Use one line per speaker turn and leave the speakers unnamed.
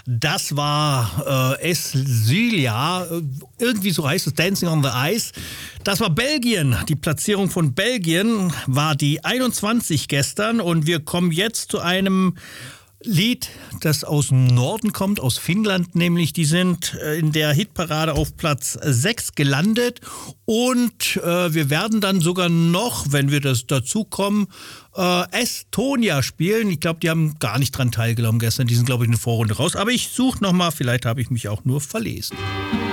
Das war Esilia, irgendwie so heißt es, Dancing on the Ice. Das war Belgien. Die Platzierung von Belgien war die 21 gestern und wir kommen jetzt zu einem Lied, das aus dem Norden kommt, aus Finnland nämlich. Die sind in der Hitparade auf Platz 6 gelandet und wir werden dann sogar noch, wenn wir das dazu kommen, Estonia spielen. Ich glaube, die haben gar nicht dran teilgenommen gestern. Die sind, glaube ich, in der Vorrunde raus. Aber ich suche nochmal, vielleicht habe ich mich auch nur verlesen.